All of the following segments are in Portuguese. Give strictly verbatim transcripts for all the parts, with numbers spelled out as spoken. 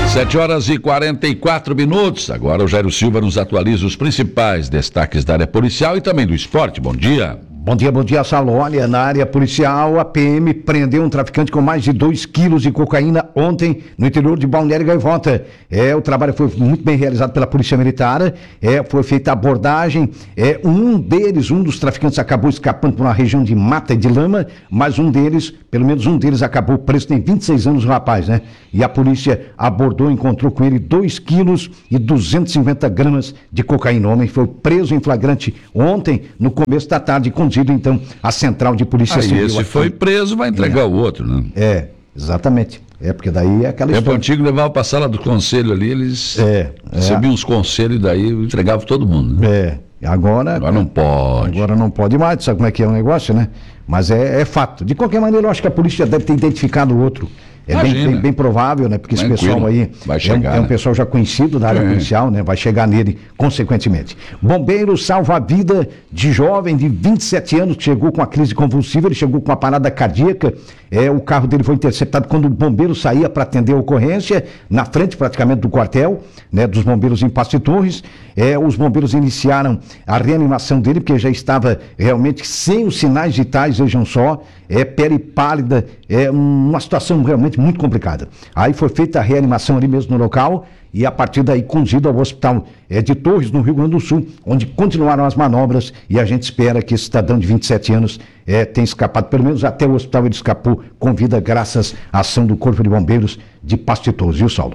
sete horas e quarenta e quatro minutos. Agora o Jairo Silva nos atualiza os principais destaques da área policial e também do esporte. Bom dia. Bom dia, bom dia, Saulo. Olha, na área policial, a P M prendeu um traficante com mais de dois quilos de cocaína ontem no interior de Balneário Gaivota. É, o trabalho foi muito bem realizado pela Polícia Militar, é, foi feita a abordagem, é, um deles, um dos traficantes acabou escapando por uma região de mata e de lama, mas um deles, pelo menos um deles acabou preso, tem vinte e seis anos o rapaz, né? E a polícia abordou, encontrou com ele dois quilos e duzentos e cinquenta gramas de cocaína. O homem foi preso em flagrante ontem, no começo da tarde, conduzido então à Central de Polícia Aí Civil. esse aqui. foi preso, vai entregar é. o outro, né? É, exatamente. É, porque daí é aquela Tempo história. antigo levava pra sala do conselho ali, eles É, recebiam uns conselhos e daí entregavam todo mundo, né? É, agora... Agora não pode. Agora não pode mais, sabe como é que é o negócio, né? Mas é, é fato. De qualquer maneira, eu acho que a polícia deve ter identificado o outro. É bem, bem, bem provável, né? Porque Tranquilo. Esse pessoal aí vai é, chegar, um, é um né? pessoal já conhecido da área É. policial, né? Vai chegar nele consequentemente. Bombeiro salva a vida de jovem de vinte e sete anos que chegou com a crise convulsiva, ele chegou com uma parada cardíaca. É, o carro dele foi interceptado quando o bombeiro saía para atender a ocorrência, na frente praticamente do quartel, né? Dos bombeiros em Pasto de Torres. É, os bombeiros iniciaram a reanimação dele, porque já estava realmente sem os sinais vitais, vejam só, é pele pálida, é uma situação realmente muito complicada. Aí foi feita a reanimação ali mesmo no local e a partir daí conduzido ao hospital é, de Torres, no Rio Grande do Sul, onde continuaram as manobras e a gente espera que esse cidadão de vinte e sete anos é, tenha escapado, pelo menos até o hospital ele escapou com vida graças à ação do Corpo de Bombeiros de Pasto de Torres, viu, Saulo?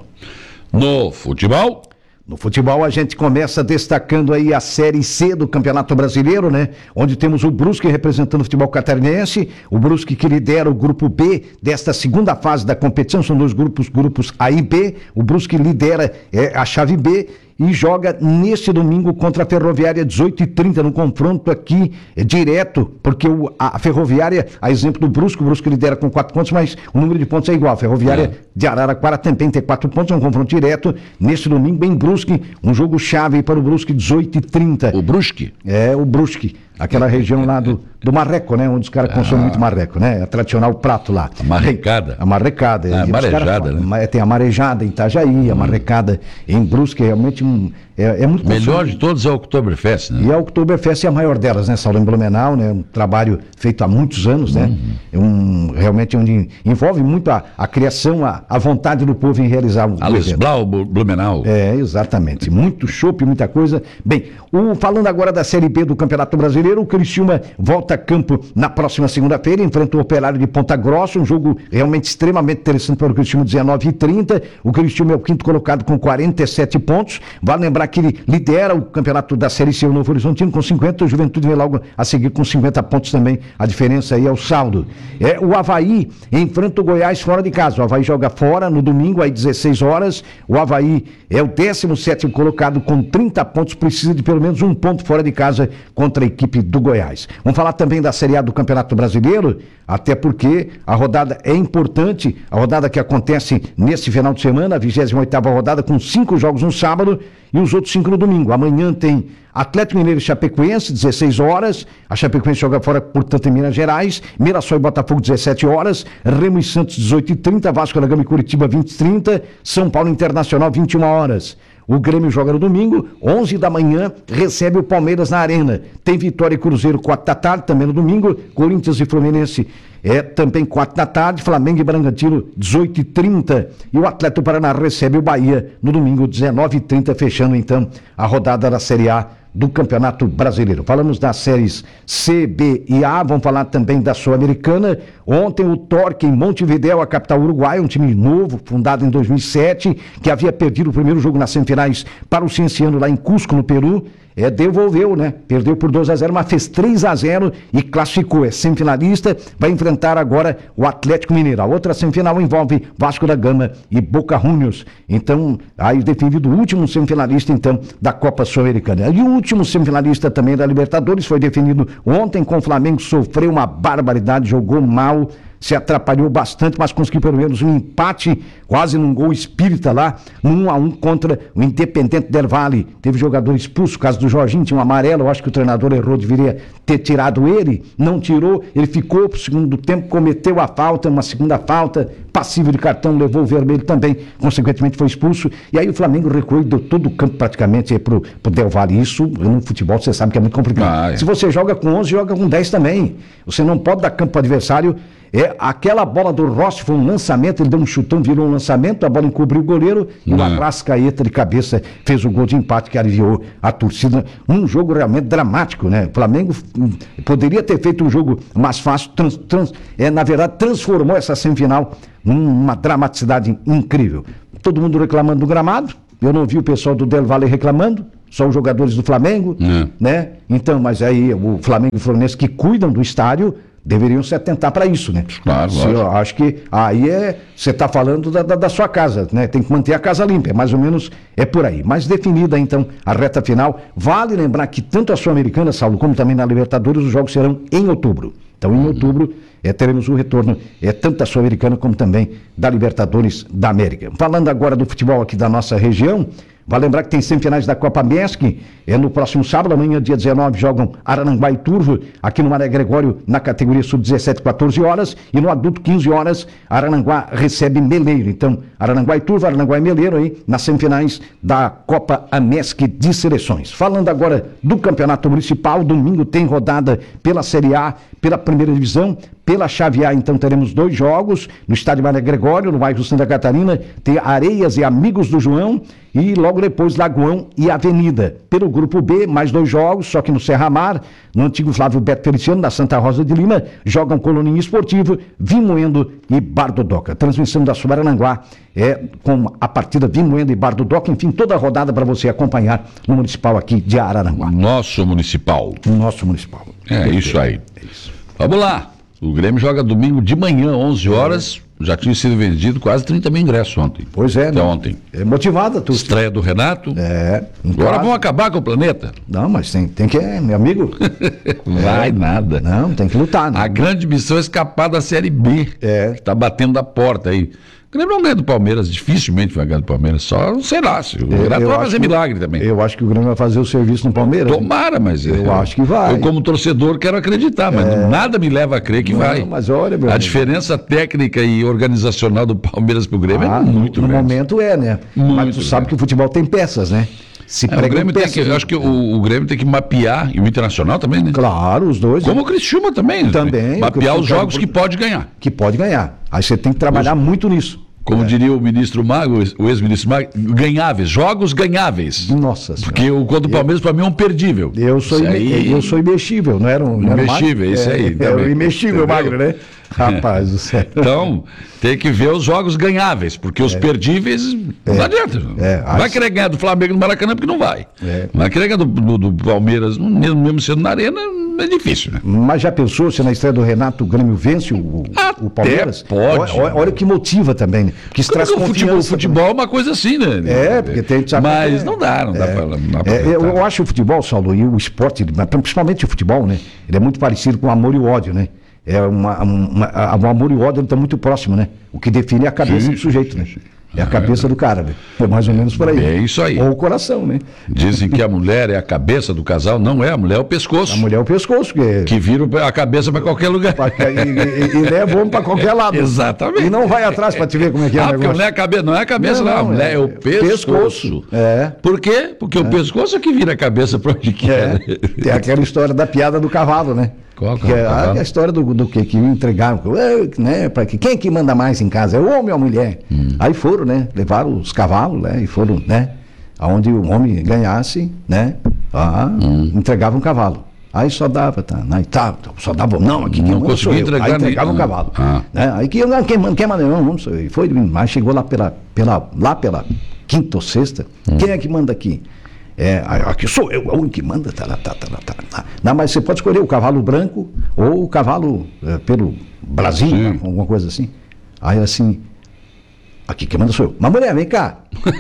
No futebol... No futebol a gente começa destacando aí a Série C do Campeonato Brasileiro, né? Onde temos o Brusque representando o futebol catarinense, o Brusque que lidera o grupo B desta segunda fase da competição, são dois grupos, grupos A e B, o Brusque lidera é, a chave B e joga neste domingo contra a Ferroviária dezoito e trinta no confronto aqui é, direto, porque o, a, a Ferroviária, a exemplo do Brusque, o Brusque lidera com quatro pontos, mas o número de pontos é igual, a Ferroviária é. de Araraquara também tem quatro pontos, é um confronto direto neste domingo em Brusque, um jogo chave para o Brusque dezoito e trinta. O Brusque? É, o Brusque, aquela região lá do, do Marreco, né, onde os caras ah. consomem muito marreco, né, é tradicional prato lá. A marrecada. A marrecada. Ah, a marejada, cara, né? Tem a marejada em Itajaí, hum. a marrecada em Brusque, é realmente um, é, é muito... Melhor consumido. de todos é o Oktoberfest, né? E a Oktoberfest é a maior delas, né, Saulo, em Blumenau, né, um trabalho feito há muitos anos, né, uhum. é um, realmente onde envolve muito a, a criação, a, a vontade do povo em realizar o Alice Blau, Blumenau. É, exatamente, muito chopp, muita coisa. Bem, o, falando agora da Série B do Campeonato Brasileiro, o Criciúma volta a campo na próxima segunda-feira, enfrenta o Operário de Ponta Grossa, um jogo realmente extremamente interessante para o Criciúma, dezenove e trinta, o Criciúma é o quinto colocado com quarenta e sete pontos, vale lembrar que ele lidera o campeonato da Série C, o Novo Horizontino, com cinquenta, o Juventude vem logo a seguir com cinquenta pontos também, a diferença aí é o saldo. É, o Avaí enfrenta o Goiás fora de casa, o Avaí joga fora no domingo, às dezesseis horas, o Avaí é o décimo sétimo colocado com trinta pontos, precisa de pelo menos um ponto fora de casa contra a equipe do Goiás. Vamos falar também da Série A do Campeonato Brasileiro, até porque a rodada é importante, a rodada que acontece nesse final de semana, a vigésima oitava rodada, com cinco jogos no sábado e os outros cinco no domingo. Amanhã tem Atlético Mineiro e Chapecoense, dezesseis horas, a Chapecoense joga fora, portanto, em Minas Gerais, Mirassol e Botafogo, dezessete horas, Remo e Santos, dezoito e trinta, Vasco da Gama e Curitiba, vinte e trinta, São Paulo Internacional, vinte e uma horas. O Grêmio joga no domingo, onze da manhã, recebe o Palmeiras na Arena. Tem Vitória e Cruzeiro, quatro da tarde, também no domingo. Corinthians e Fluminense é também quatro da tarde. Flamengo e Bragantino, dezoito e trinta. E o Atlético Paraná recebe o Bahia no domingo, dezenove e trinta, fechando então a rodada da Série A do Campeonato Brasileiro. Falamos das séries C, B e A, vamos falar também da Sul-Americana. Ontem o Torque em Montevidéu, a capital uruguaia, um time novo, fundado em dois mil e sete, que havia perdido o primeiro jogo nas semifinais para o Cienciano lá em Cusco, no Peru. É, devolveu, né? Perdeu por dois a zero, mas fez três a zero e classificou. É semifinalista, vai enfrentar agora o Atlético Mineiro. A outra semifinal envolve Vasco da Gama e Boca Juniors. Então, aí definido o último semifinalista, então, da Copa Sul-Americana. E o último semifinalista também da Libertadores foi definido ontem com o Flamengo, sofreu uma barbaridade, jogou mal, se atrapalhou bastante, mas conseguiu pelo menos um empate, quase num gol espírita lá, um a um contra o Independente del Valle. Teve jogador expulso, o caso do Jorginho, tinha um amarelo, eu acho que o treinador errou, deveria ter tirado ele, não tirou, ele ficou pro segundo tempo, cometeu a falta, uma segunda falta, passivo de cartão, levou o vermelho também, consequentemente foi expulso, e aí o Flamengo recuou e deu todo o campo praticamente pro, pro Del Valle. Isso, no futebol, você sabe que é muito complicado. Ah, é. Se você joga com onze, joga com dez também. Você não pode dar campo pro adversário. É, aquela bola do Rossi foi um lançamento, ele deu um chutão, virou um lançamento, a bola encobriu o goleiro e o Arrascaeta de cabeça fez o gol de empate que aliviou a torcida. Um jogo realmente dramático, né? O Flamengo poderia ter feito um jogo mais fácil, trans, trans, é, na verdade transformou essa semifinal numa dramaticidade incrível. Todo mundo reclamando do gramado, eu não vi o pessoal do Del Valle reclamando, só os jogadores do Flamengo, é. né? Então, mas aí o Flamengo e o Fluminense que cuidam do estádio deveriam se atentar para isso, né? Claro, se, eu acho que aí é, você está falando da, da, da sua casa, né? Tem que manter a casa limpa, é mais ou menos é por aí. Mas definida então a reta final, vale lembrar que tanto a Sul-Americana, Saulo, como também na Libertadores, os jogos serão em outubro. Então em outubro é, teremos o retorno, é tanto da Sul-Americana como também da Libertadores da América. Falando agora do futebol aqui da nossa região, vale lembrar que tem semifinais da Copa Mesc, é no próximo sábado, amanhã, dia dezenove, jogam Araranguá e Turvo, aqui no Maré Gregório, na categoria sub dezessete, quatorze horas, e no adulto, quinze horas, Araranguá recebe Meleiro. Então, Araranguá e Turvo, Araranguá e Meleiro aí, nas semifinais da Copa Amesc de Seleções. Falando agora do Campeonato Municipal, domingo tem rodada pela Série A, pela Primeira Divisão, pela Chave A, então teremos dois jogos, no estádio Maré Gregório, no bairro Santa Catarina, tem Areias e Amigos do João, e logo depois Lagoão e Avenida. Pelo grupo B, mais dois jogos, só que no Serra Mar, no antigo Flávio Beto Feliciano, da Santa Rosa de Lima, jogam Coloninha Esportivo, Vimoendo e Bar do Doca. Transmissão da Subaranguá é com a partida Vimoendo e Bar do Doca, enfim, toda a rodada para você acompanhar no Municipal aqui de Araranguá. Nosso Municipal. Nosso Municipal. É, Porque isso aí. É isso. Vamos lá. O Grêmio joga domingo de manhã, onze horas. Já tinha sido vendido quase trinta mil ingressos ontem. Pois é, Até né? ontem. É motivada, tu. Estreia do Renato. É. Agora caso... vamos acabar com o planeta. Não, mas tem, tem que, é, meu amigo. Vai é. nada. Não, tem que lutar, né? A grande missão é escapar da Série B. É. Que tá batendo da porta aí. O Grêmio não ganha do Palmeiras, dificilmente vai ganhar do Palmeiras, só, sei lá, se o Renato vai fazer milagre também. Eu acho que o Grêmio vai fazer o serviço no Palmeiras. Tomara, mas... Eu, eu acho que vai. Eu, como torcedor, quero acreditar, mas é. nada me leva a crer que não, vai. Mas olha, meu A amigo. diferença técnica e organizacional do Palmeiras pro Grêmio ah, é muito no, no grande. momento é, né? Muito mas tu sabe grande. Que o futebol tem peças, né? Se é, o Grêmio peças, tem que, eu acho que o, o Grêmio tem que mapear, e o Internacional também, né? Claro, os dois. Como o Criciúma também. Também. Mapear os jogos que pode ganhar. Que pode ganhar. Aí você tem que trabalhar os... muito nisso. Como é. diria o ministro Mago, o ex-ministro Mago, ganháveis, jogos ganháveis. Nossa Senhora. Porque o contra o Palmeiras, para mim, é um perdível. Eu sou, ime... aí... eu sou imexível, não era um. Não imexível, isso é, aí. É, é o imexível, Magro, né? Rapaz do céu. Então, tem que ver os jogos ganháveis, porque os é. perdíveis é. não adianta. É. Não vai querer ganhar do Flamengo no Maracanã, porque não vai. É. Vai querer ganhar do, do, do Palmeiras, mesmo, mesmo sendo na Arena, é difícil, né? Mas já pensou se na estreia do Renato o Grêmio vence o, o Palmeiras? Pode. Olha, olha o que motiva também, né? Que isso traz confiança. Futebol, futebol é uma coisa assim, né? É, porque tem... Mas não dá, não dá é. pra... Não dá pra é, eu, eu acho o futebol, Saulo, e o esporte, principalmente o futebol, né? Ele é muito parecido com o amor e o ódio, né? É uma, uma, o amor e o ódio estão muito próximos, né? O que define é a cabeça sim, do sujeito, né? É a cabeça do cara, né? É mais ou menos por aí. É isso aí. Ou o coração, né? Dizem que a mulher é a cabeça do casal, não é, a mulher é o pescoço. A mulher é o pescoço. Que, que vira a cabeça para qualquer lugar. E, e, e leva o homem para qualquer lado. Exatamente. E não vai atrás para te ver como é que é ah, o negócio. Porque não é a cabeça, não é a cabeça, não, não, não. A mulher é, é o pescoço. pescoço. É. Por quê? Porque é. o pescoço é que vira a cabeça para onde quer. É. Tem aquela história da piada do cavalo, né? Qual que é a, a história do, do que, que entregaram, né, para que quem é que manda mais em casa, é o homem ou a mulher? Hum. Aí foram, né, levaram os cavalos, né, e foram, né, aonde o homem ganhasse, né, ah, hum. entregava um cavalo. Aí só dava, tá, aí tá, só dava, não, aqui não conseguia entregar, aí entregava um cavalo, ah. né, aí que quem manda, quem manda, não, não sei, foi, mas chegou lá pela, pela, lá pela quinta ou sexta, hum. quem é que manda aqui? É, aqui sou eu, é o que manda, tá, tá, tá, tá, tá. Não, mas você pode escolher o cavalo branco ou o cavalo é, pelo Brasil, né, alguma coisa assim. Aí assim, aqui quem manda sou eu. Mas mulher, vem cá.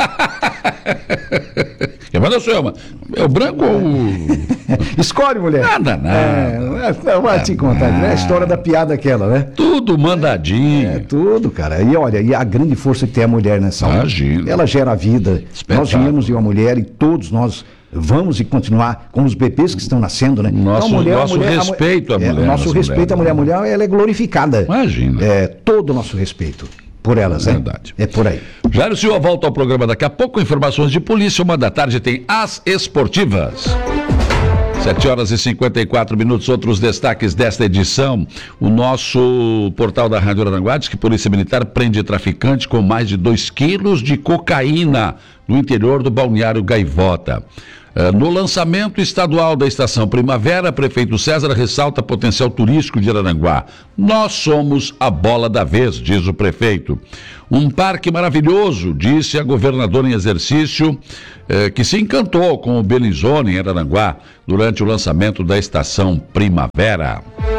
Quem manda sou eu, mano. É o branco ou escolhe, mulher. Nada, nada. É, não vai te contar, é a história da piada aquela, né? Tudo mandadinho. É, tudo, cara. E olha, e a grande força que tem a mulher nessa hora. Imagina. Ela gera a vida. Nós viemos de uma mulher e todos nós vamos e continuar com os bebês que estão nascendo, né? Nosso, então, a mulher, nosso a mulher, respeito à é, mulher. Nosso respeito à mulher. A mulher, ela é glorificada. Imagina. É, todo o nosso respeito. por elas, né? Verdade. É por aí. Jairo Silva volta ao programa daqui a pouco com informações de polícia. Uma da tarde tem as esportivas. sete horas e cinquenta e quatro minutos, outros destaques desta edição. O nosso portal da Rádio Araranguá diz que Polícia Militar prende traficante com mais de dois quilos de cocaína no interior do Balneário Gaivota. No lançamento estadual da Estação Primavera, prefeito César ressalta potencial turístico de Araranguá. Nós somos a bola da vez, diz o prefeito. Um parque maravilhoso, disse a governadora em exercício, eh, que se encantou com o Belizone em Araranguá durante o lançamento da Estação Primavera.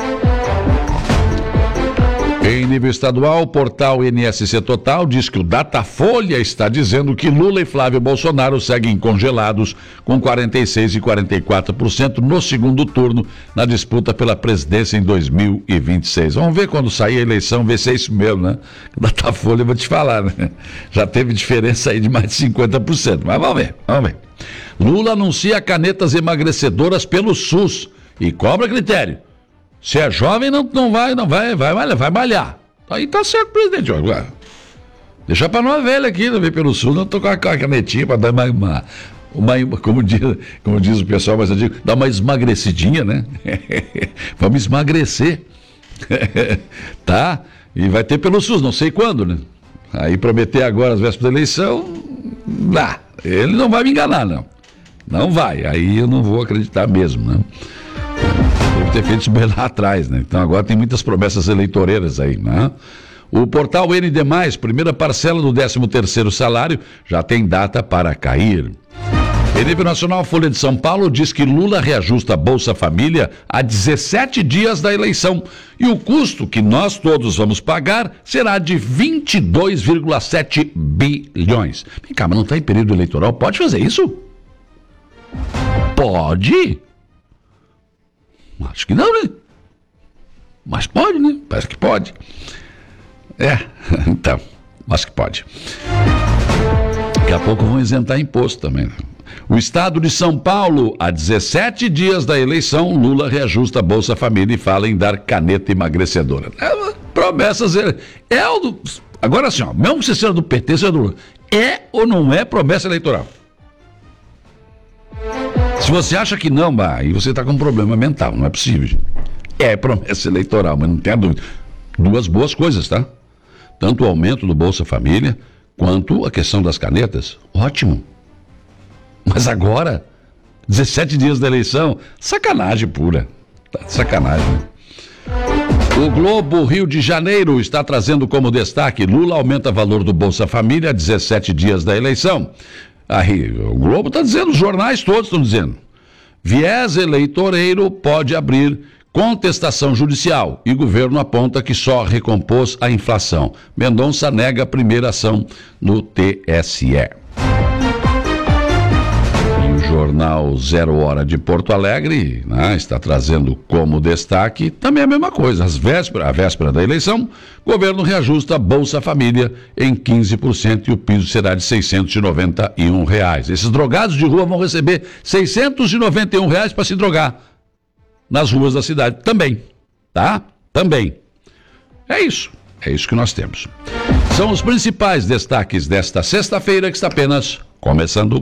Em nível estadual, o portal N S C Total diz que o Datafolha está dizendo que Lula e Flávio Bolsonaro seguem congelados com quarenta e seis por cento e quarenta e quatro por cento no segundo turno na disputa pela presidência em dois mil e vinte e seis. Vamos ver quando sair a eleição, ver se é isso mesmo, né? O Datafolha, eu vou te falar, né? Já teve diferença aí de mais de cinquenta por cento, mas vamos ver, vamos ver. Lula anuncia canetas emagrecedoras pelo SUS e cobra critério. Se é jovem, não, não vai, não vai, vai malhar, vai malhar. Aí tá certo, presidente. Agora, deixa pra nós velha aqui, não vem pelo sul, não tô com a canetinha pra dar uma, uma, uma como, diz, como diz o pessoal, mas eu digo, dar uma esmagrecidinha, né? Vamos esmagrecer. Tá? E vai ter pelo SUS, não sei quando, né? Aí prometer agora as vésperas da eleição, não, ele não vai me enganar, não. Não vai, aí eu não vou acreditar mesmo, né? Deve ter feito isso bem lá atrás, né? Então agora tem muitas promessas eleitoreiras aí, né? O portal N D mais, primeira parcela do décimo terceiro salário, já tem data para cair. Em nível nacional, a Folha de São Paulo diz que Lula reajusta a Bolsa Família a dezessete dias da eleição. E o custo que nós todos vamos pagar será de vinte e dois vírgula sete bilhões. Vem cá, mas não está em período eleitoral, pode fazer isso? Pode? Acho que não, né? Mas pode, né? Parece que pode. É, então, acho que pode. Daqui a pouco vão isentar imposto também, né? O estado de São Paulo, há dezessete dias da eleição, Lula reajusta a Bolsa Família e fala em dar caneta emagrecedora. É, promessas, é, é o do, agora assim, ó, mesmo que você seja do P T, seja do Lula, é ou não é promessa eleitoral? Se você acha que não, bah, aí você está com um problema mental, não é possível, gente. É promessa eleitoral, mas não tenha dúvida. Duas boas coisas, tá? Tanto o aumento do Bolsa Família, quanto a questão das canetas. Ótimo. Mas agora, dezessete dias da eleição, sacanagem pura. Tá de sacanagem, né? O Globo Rio de Janeiro está trazendo como destaque: Lula aumenta valor do Bolsa Família a dezessete dias da eleição. Aí, o Globo está dizendo, os jornais todos estão dizendo. Viés eleitoreiro pode abrir contestação judicial e governo aponta que só recompôs a inflação. Mendonça nega a primeira ação no T S E. E o jornal Zero Hora de Porto Alegre, né, está trazendo como destaque também a mesma coisa. Às vésperas, a véspera da eleição, governo reajusta a Bolsa Família em quinze por cento e o piso será de seiscentos e noventa e um reais. Esses drogados de rua vão receber seiscentos e noventa e um reais para se drogar nas ruas da cidade também, tá? Também. É isso, é isso que nós temos. São os principais destaques desta sexta-feira que está apenas começando.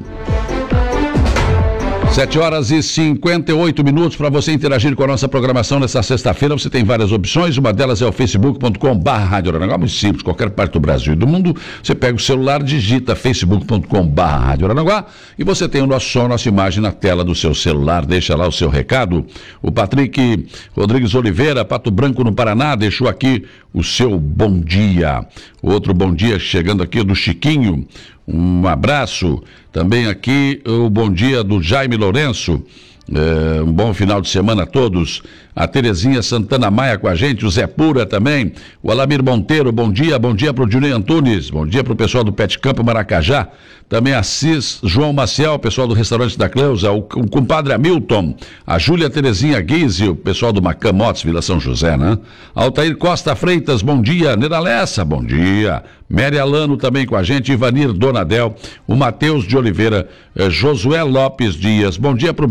sete horas e cinquenta e oito minutos para você interagir com a nossa programação nessa sexta-feira. Você tem várias opções, uma delas é o facebook ponto com barra Rádio Araranguá, muito simples, qualquer parte do Brasil e do mundo. Você pega o celular, digita facebook ponto com barra Rádio Araranguá e você tem o nosso som, nossa imagem na tela do seu celular. Deixa lá o seu recado. O Patrick Rodrigues Oliveira, Pato Branco no Paraná, deixou aqui o seu bom dia. Outro bom dia chegando aqui do Chiquinho. Um abraço. Também aqui o bom dia do Jaime Lourenço. É, um bom final de semana a todos. A Terezinha Santana Maia com a gente, o Zé Pura também, o Alamir Monteiro, bom dia, bom dia para o Juninho Antunes, bom dia para o pessoal do Pet Campo Maracajá, também a Cis João Maciel, pessoal do Restaurante da Cleusa, o, o compadre Hamilton, a Júlia Terezinha Guise, o pessoal do Macam Motos, Vila São José, né? Altair Costa Freitas, bom dia, Nera Lessa, bom dia, Mary Alano também com a gente, Ivanir Donadel, o Matheus de Oliveira, eh, Josué Lopes Dias, bom dia para o Bento Bittencourt,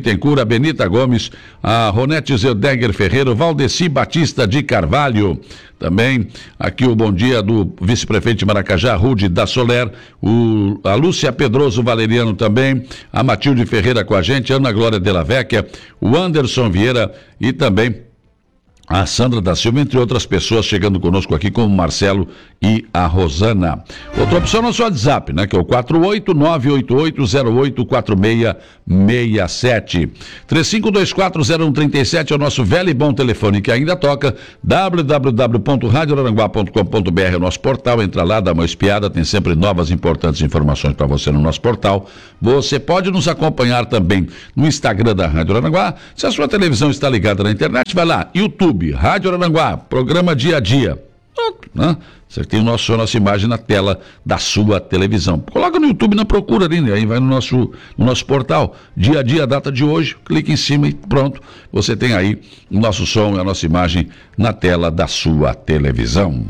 Bittencourt, a Benita Gomes, a Ronete Zeldegger Ferreira, o Valdeci Batista de Carvalho. Também aqui o bom dia do vice-prefeito de Maracajá, Rude da Soler, o, a Lúcia Pedroso Valeriano também, a Matilde Ferreira com a gente, Ana Glória Della Vecchia, o Anderson Vieira e também a Sandra da Silva, entre outras pessoas chegando conosco aqui, como o Marcelo e a Rosana. Outra opção no seu WhatsApp, né? Que é o quatro oito nove oito oito zero oito quatro seis seis sete. três cinco dois quatro zero um três sete é o nosso velho e bom telefone que ainda toca. w w w ponto rádio aranguá ponto com ponto b r é o nosso portal. Entra lá, dá uma espiada, tem sempre novas importantes informações para você no nosso portal. Você pode nos acompanhar também no Instagram da Rádio Aranguá. Se a sua televisão está ligada na internet, vai lá, YouTube. Rádio Aranguá, programa Dia a Dia. Né? Você tem o nosso, a nossa imagem na tela da sua televisão. Coloca no YouTube na procura ali, né? Aí vai no nosso, no nosso portal. Dia a Dia, data de hoje, clica em cima e pronto. Você tem aí o nosso som e a nossa imagem na tela da sua televisão.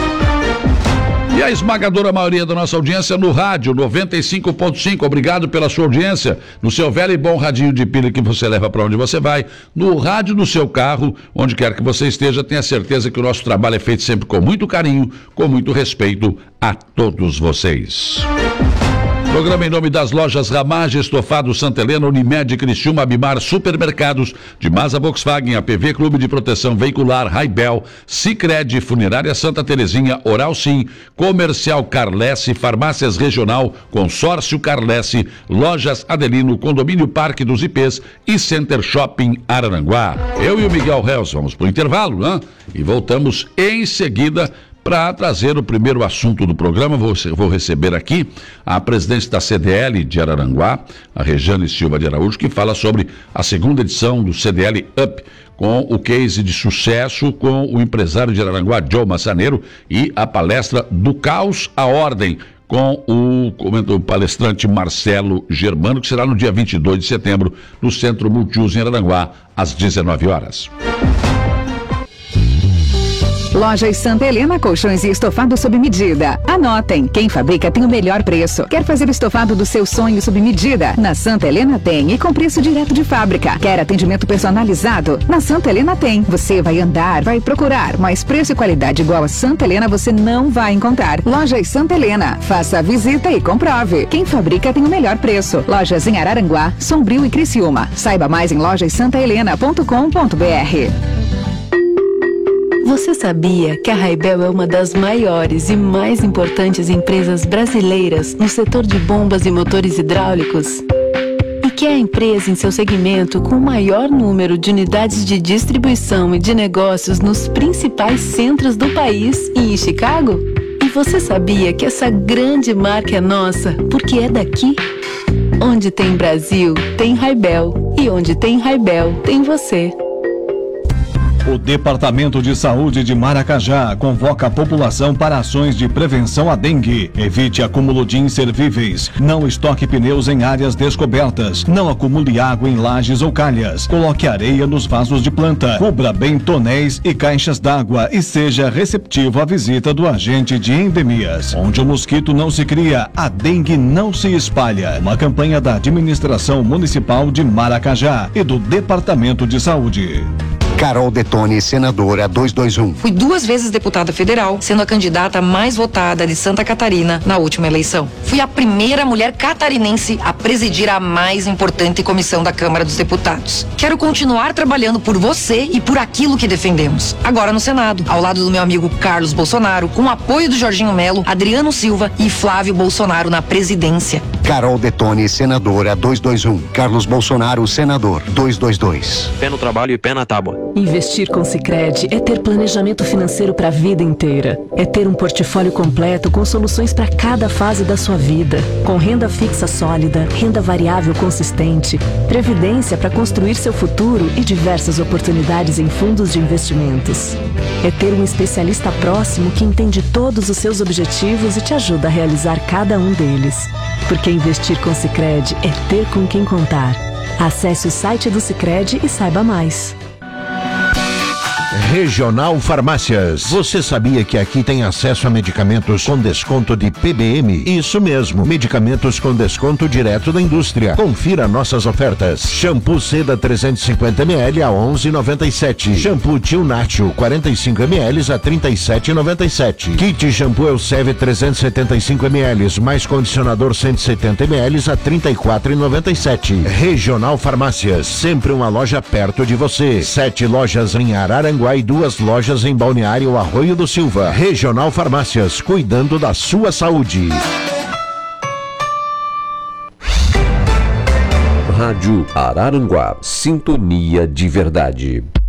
E a esmagadora maioria da nossa audiência no rádio, noventa e cinco ponto cinco. Obrigado pela sua audiência. No seu velho e bom radinho de pilha que você leva para onde você vai. No rádio do seu carro, onde quer que você esteja, tenha certeza que o nosso trabalho é feito sempre com muito carinho, com muito respeito a todos vocês. Programa em nome das lojas Ramage, Estofado Santa Helena, Unimed, Criciúma, Abimar, Supermercados, de Masa Volkswagen, A P V Clube de Proteção Veicular, Raibel, Sicredi, Funerária Santa Terezinha, Oral Sim, Comercial Carlesse, Farmácias Regional, Consórcio Carlesse, Lojas Adelino, Condomínio Parque dos I Pês e Center Shopping Araranguá. Eu e o Miguel Reus vamos para o intervalo, né? E voltamos em seguida para trazer o primeiro assunto do programa. Vou, vou receber aqui a presidente da C D L de Araranguá, a Rejane Silva de Araújo, que fala sobre a segunda edição do C D L Up, com o case de sucesso com o empresário de Araranguá, Joe Massaneiro, e a palestra Do Caos à Ordem, com o, o palestrante Marcelo Germano, que será no dia vinte e dois de setembro, no Centro Multiuso em Araranguá, às dezenove horas. Lojas Santa Helena, colchões e estofado sob medida. Anotem, quem fabrica tem o melhor preço. Quer fazer o estofado do seu sonho sob medida? Na Santa Helena tem, e com preço direto de fábrica. Quer atendimento personalizado? Na Santa Helena tem. Você vai andar, vai procurar, mas preço e qualidade igual a Santa Helena você não vai encontrar. Lojas Santa Helena, faça a visita e comprove. Quem fabrica tem o melhor preço. Lojas em Araranguá, Sombrio e Criciúma. Saiba mais em lojas santa helena ponto com ponto b r. Você sabia que a Raibel é uma das maiores e mais importantes empresas brasileiras no setor de bombas e motores hidráulicos? E que é a empresa em seu segmento com o maior número de unidades de distribuição e de negócios nos principais centros do país e em Chicago? E você sabia que essa grande marca é nossa porque é daqui? Onde tem Brasil, tem Raibel. E onde tem Raibel, tem você. O Departamento de Saúde de Maracajá convoca a população para ações de prevenção à dengue. Evite acúmulo de inservíveis. Não estoque pneus em áreas descobertas. Não acumule água em lajes ou calhas. Coloque areia nos vasos de planta. Cubra bem tonéis e caixas d'água e seja receptivo à visita do agente de endemias. Onde o mosquito não se cria, a dengue não se espalha. Uma campanha da Administração Municipal de Maracajá e do Departamento de Saúde. Carol Detone, senadora duzentos e vinte e um. Fui duas vezes deputada federal, sendo a candidata mais votada de Santa Catarina na última eleição. Fui a primeira mulher catarinense a presidir a mais importante comissão da Câmara dos Deputados. Quero continuar trabalhando por você e por aquilo que defendemos. Agora no Senado, ao lado do meu amigo Carlos Bolsonaro, com o apoio do Jorginho Melo, Adriano Silva e Flávio Bolsonaro na presidência. Carol Detone, senadora duzentos e vinte e um. Carlos Bolsonaro, senador duzentos e vinte e dois. Pé no trabalho e pé na tábua. Investir com Sicredi é ter planejamento financeiro para a vida inteira. É ter um portfólio completo com soluções para cada fase da sua vida. Com renda fixa sólida, renda variável consistente, previdência para construir seu futuro e diversas oportunidades em fundos de investimentos. É ter um especialista próximo que entende todos os seus objetivos e te ajuda a realizar cada um deles. Porque investir com Sicredi é ter com quem contar. Acesse o site do Sicredi e saiba mais. Regional Farmácias. Você sabia que aqui tem acesso a medicamentos com desconto de P B M? Isso mesmo, medicamentos com desconto direto da indústria. Confira nossas ofertas. Shampoo Seda trezentos e cinquenta mililitros a onze reais e noventa e sete centavos. Shampoo Tio Nacho quarenta e cinco mililitros a trinta e sete reais e noventa e sete centavos. Kit Shampoo Elseve trezentos e setenta e cinco mililitros mais condicionador cento e setenta mililitros a trinta e quatro reais e noventa e sete centavos. Regional Farmácias, sempre uma loja perto de você. Sete lojas em Araranguá e duas lojas em Balneário Arroio do Silva. Regional Farmácias, cuidando da sua saúde. Rádio Araranguá, sintonia de verdade.